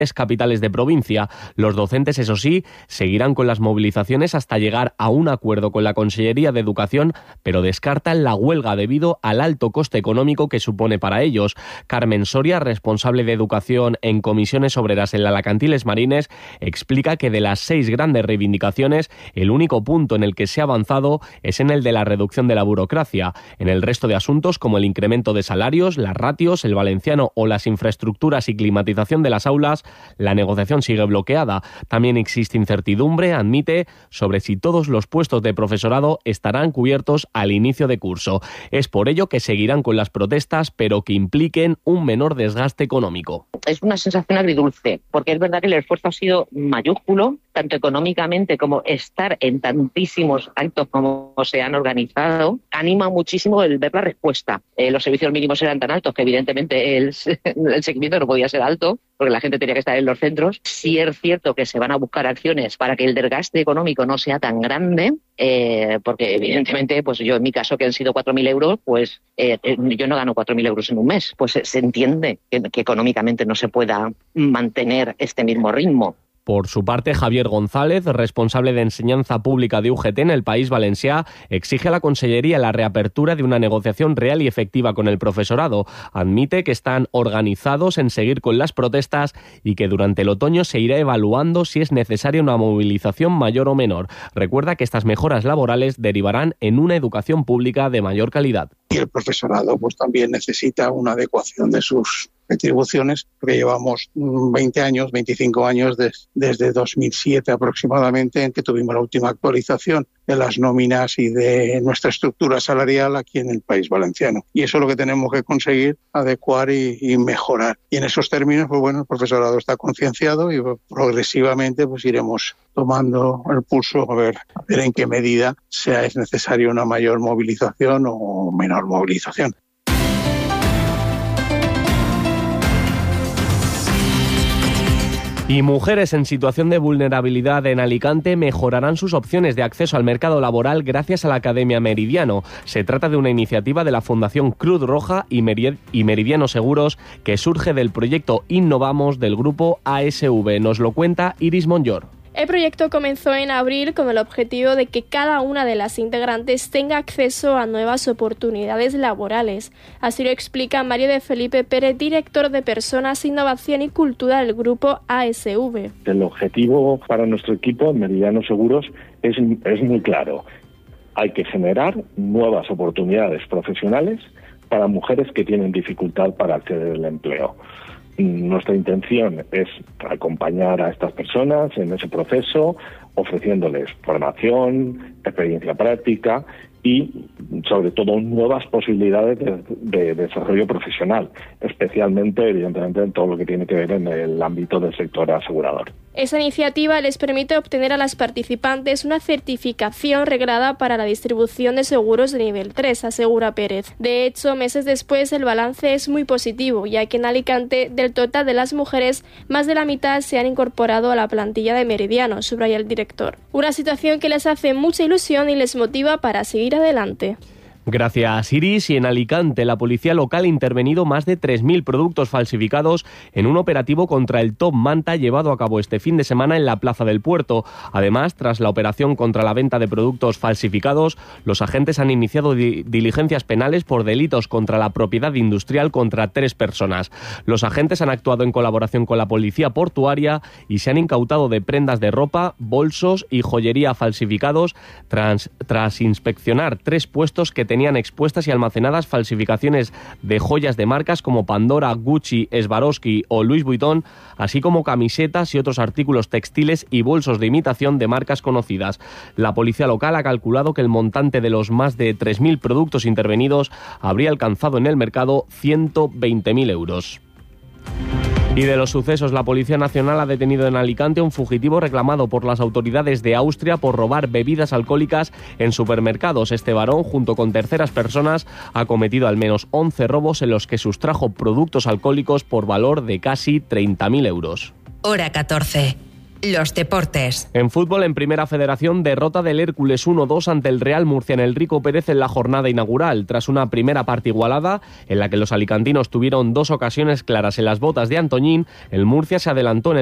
capitales de provincia. Los docentes, eso sí, seguirán con las movilizaciones hasta llegar a un acuerdo con la Consellería de Educación, pero descartan la huelga debido al alto coste económico que supone para ellos. Carmen Soria, responsable de Educación en Comisiones Obreras en la Alacantiles Marines, explica que de las 6 grandes reivindicaciones, el único punto en el que se ha avanzado es en el de la reducción de la burocracia. En el resto de asuntos, como el incremento de salarios, las ratios, el valenciano o las infraestructuras y climatización de las aulas, la negociación sigue bloqueada. También existe incertidumbre, admite, sobre si todos los puestos de profesorado estarán cubiertos al inicio de curso. Es por ello que seguirán con las protestas, pero que impliquen un menor desgaste económico. Es una sensación agridulce, porque es verdad que el esfuerzo ha sido mayúsculo, tanto económicamente como estar en tantísimos actos como se han organizado. Anima muchísimo el ver la respuesta. Los servicios mínimos eran tan altos que evidentemente el seguimiento no podía ser alto, porque la gente tenía que estar en los centros. Sí es cierto que se van a buscar acciones para que el desgaste económico no sea tan grande, porque evidentemente, pues yo en mi caso, que han sido 4.000 euros, pues yo no gano 4.000 euros en un mes. Pues se entiende que económicamente no se pueda mantener este mismo ritmo. Por su parte, Javier González, responsable de Enseñanza Pública de UGT en el País Valencià, exige a la Consellería la reapertura de una negociación real y efectiva con el profesorado. Admite que están organizados en seguir con las protestas y que durante el otoño se irá evaluando si es necesaria una movilización mayor o menor. Recuerda que estas mejoras laborales derivarán en una educación pública de mayor calidad. Y el profesorado pues también necesita una adecuación de sus retribuciones, porque llevamos 20 años, 25 años desde 2007 aproximadamente, en que tuvimos la última actualización de las nóminas y de nuestra estructura salarial aquí en el País Valenciano. Y eso es lo que tenemos que conseguir, adecuar y mejorar. Y en esos términos, pues bueno, el profesorado está concienciado y progresivamente pues iremos tomando el pulso a ver en qué medida es necesaria una mayor movilización o menor movilización. Y mujeres en situación de vulnerabilidad en Alicante mejorarán sus opciones de acceso al mercado laboral gracias a la Academia Meridiano. Se trata de una iniciativa de la Fundación Cruz Roja y Meridiano Seguros que surge del proyecto Innovamos del grupo ASV. Nos lo cuenta Iris Monllor. El proyecto comenzó en abril con el objetivo de que cada una de las integrantes tenga acceso a nuevas oportunidades laborales. Así lo explica Mario de Felipe Pérez, director de Personas, Innovación y Cultura del grupo ASV. El objetivo para nuestro equipo, Meridiano Seguros, es muy claro. Hay que generar nuevas oportunidades profesionales para mujeres que tienen dificultad para acceder al empleo. Nuestra intención es acompañar a estas personas en ese proceso, ofreciéndoles formación, experiencia práctica y, sobre todo, nuevas posibilidades de desarrollo profesional, especialmente, evidentemente, en todo lo que tiene que ver en el ámbito del sector asegurador. Esa iniciativa les permite obtener a las participantes una certificación reglada para la distribución de seguros de nivel 3, asegura Pérez. De hecho, meses después el balance es muy positivo, ya que en Alicante, del total de las mujeres, más de la mitad se han incorporado a la plantilla de Meridiano, subraya el director. Una situación que les hace mucha ilusión y les motiva para seguir adelante. Gracias, Iris. Y en Alicante, la policía local ha intervenido más de 3.000 productos falsificados en un operativo contra el Top Manta llevado a cabo este fin de semana en la Plaza del Puerto. Además, tras la operación contra la venta de productos falsificados, los agentes han iniciado diligencias penales por delitos contra la propiedad industrial contra 3 personas. Los agentes han actuado en colaboración con la policía portuaria y se han incautado de prendas de ropa, bolsos y joyería falsificados tras inspeccionar 3 puestos que tenían expuestas y almacenadas falsificaciones de joyas de marcas como Pandora, Gucci, Swarovski o Louis Vuitton, así como camisetas y otros artículos textiles y bolsos de imitación de marcas conocidas. La policía local ha calculado que el montante de los más de 3.000 productos intervenidos habría alcanzado en el mercado 120.000 euros. Y de los sucesos, la Policía Nacional ha detenido en Alicante a un fugitivo reclamado por las autoridades de Austria por robar bebidas alcohólicas en supermercados. Este varón, junto con terceras personas, ha cometido al menos 11 robos en los que sustrajo productos alcohólicos por valor de casi 30.000 euros. Hora 14. los deportes. En fútbol, en Primera Federación, derrota del Hércules 1-2 ante el Real Murcia en el Rico Pérez en la jornada inaugural. Tras una primera parte igualada, en la que los alicantinos tuvieron 2 ocasiones claras en las botas de Antoñín, el Murcia se adelantó en